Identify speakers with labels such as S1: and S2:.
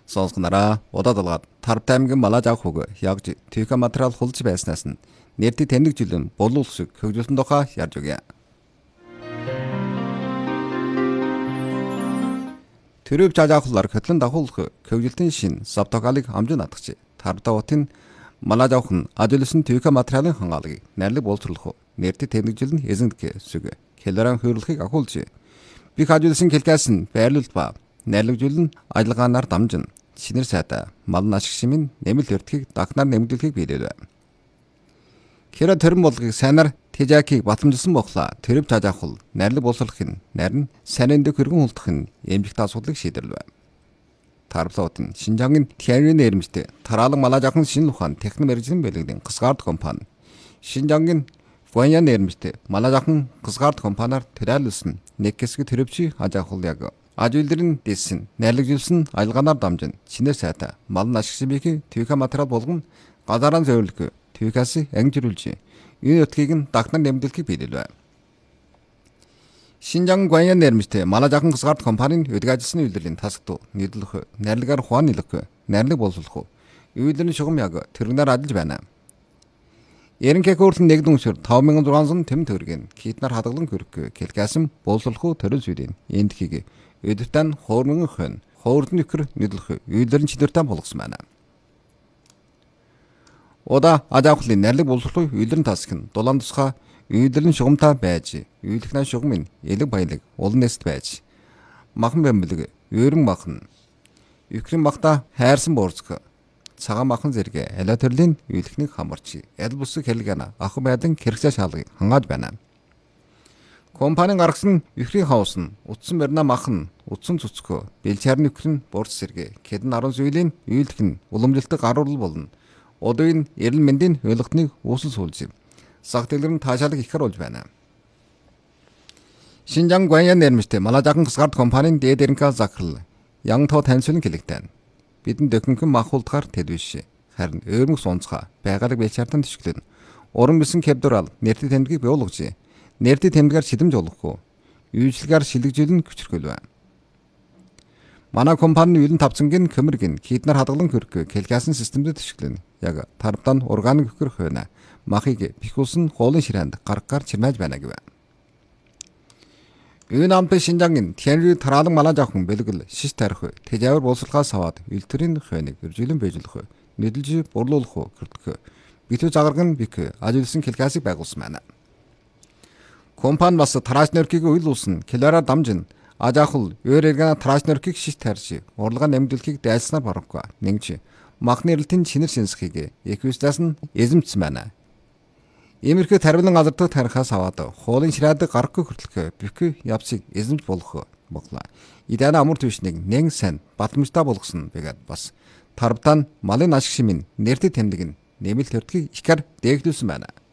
S1: Сонсгонараа удаа Тарбт аймгийн Малаж авах хөг ягж түйхэ материал хулж байснаас нь нэртэй тэмдэглэн боловсрол хөгжүүлсэн тухай ярьж өгье. Төрөв жаажаахлаар хөтлөн дагуулх хөгжүүлтийн шин савтогалыг амжин атгч Тарбта утын Малаж авах нь ажигласан түйхэ материалын хангаалгыг найрлаг боловсруулах нэртэй тэмдэглэн эзэнгдэх сүг хэлэрэн хөрөлхийг агуулж бих ажигласан келкээс нь байрлуулт ба найрлагжуулан ажиллагаанаар дамжин шинэр сайда малын ашиг шимийн нэмэлт өртгийг дахнаар нэмэгдүүлэхийг биелэв. Хэрэв төрөн болгыг сайнаар тэжаакийг батламжилсан бохлаа төрөв жаажаахул найрлаг боловсруулахын нарийн санинд хөргөн хулдахын эмжигтэй асуудлыг шийдэрлэв. Тарбтаутын Шинжангийн Тянрын нэрмжтэй тараалан Малаж авахын шинэ ухаан техник мэргэжлийн бэлгэлийн Касгард компани Шинжангийн Гуаньян нэрмжтэй Малаж авахын Касгард компаниар төлөөлсөн нэг хэсэг төрөвчий ажаахул яг ажиглалын дэсэн найрлагжуулсан ажиллагаанаар дамжин шинээр сайта малын ашиг шимийн түйхэ материал болгон газараа зөвлөх түйхээс ангижруулж энэ утгийг нь дахнаар нэмэгдүүлэхийг биелэв. Шинжан Гуаньян нэрмжтэй Малаж авахын Касгард компанийн өдөг ажилласны үйлдвэрлэлийн тасгт нийтлэх найрлагаар хуан нийлэх найрлаг боловсруулах үйлдвэрлэлийн шугам яг тэрэгнээр ажиллаж байна. Ерөнхий хөрөлн нэг дүншөр 5600 тэм төгрөгийн китнаар хадгалан хөрөх келкасм боловсруулах төрөл зүйлийн эндхийг өдөртөн хоормон хэн хоордны нөхөр нийлэх үйлдвэрлэлийн чидэртэн болгосон байна. Ода ажаахлын найрлаг боловсруулах үйлдвэрлэлийн тасг нь дулаан тусгай үйлдвэрлэлийн шугамтай байж үйлдвэрлэлийн шугамын элэг баялаг улан нэст байж махан бэмбэлэг өөрөн махан өвхрийн махта хайрсан буурцг цагаан махан зэрэг аливаа төрлийн үйлдвэрлэхнийг хамарч аль бус хэлгэн ах байдлын хэрэгцээ шалгыг хангааж байна. Компанийн гаргасан өвхрийн хаус нь утсан барина махан утсан цуцгөө бэлчаарны өвхрийн бурц зэрэг хэдэн 10 зүйлийн үйлдэх нь уламжилтыг гаруул болно. Одоогийн эрүүл мэндийн ойлгохныг үүсэл суулж сах дэлгэрэн таашаалыг их харуулж байна. Шинжан Гуаньян нэрмжтэй Малаж авахын Касгард компанийн дээд эренхээ захирал Янтоо таньсуулан хэлэгтэн бидэнд дөхөнхөн махуулдахаар тэдвэш харин өөрмөс онцгой байгалыг бэлчаартан төшөглөн уран бисэн кэбдурал нэртэй тэмдгийг биологж нэртэй тэмдгээр шидэмж олохгүй үйлчлэгээр шилэгжүүлэн хүчрхүүлв. Манай компанийн үйлэн тавцангийн көмөргийн хитнэр хадгалан хөрөх келкасын системд төшөглөн яг Тарбтан органик хөрөх байна. Махыг бихүүлсэн хоолын ширээнд гаргаар чимээж байна гэв. Энэ амт Шинжангийн Тянрын тараалан Малаж авахын бэлгэл шиш тарих тэжээвэр боловсруулахаас аваад үйлдвэрийн хойныг үржүүлэн бэжлэх нийлж бурлуулах хүртэх битүү загарган бик ажигласан келкасыг байгуулсан байна. Компани бас тарааш нөркийг үйлүүлсэн килораар дамжин ажаахул өөрөөргөн тарааш нөркийг шиш тарьж урлагаа нэмэгдүүлэхийг дайснаар барахгүй нэгж махны эрэлтийн шинэр шинсхийг эквистаас нь эзэмдсэн байна. Иймэрхүү тарвилан газардах тарихаас аваад хуулын ширээдэг гарахгүй хүртэлх бик явцыг эзэмж болох боглоо. Идэна амар түвшнийг нэн сайн батламжтай болгосон байгаад бас Тарбтан малын ашиг шимийн нэртэй тэмдэг нь нэмэлт төртгийг ихэр дээгдүүлсэн байна.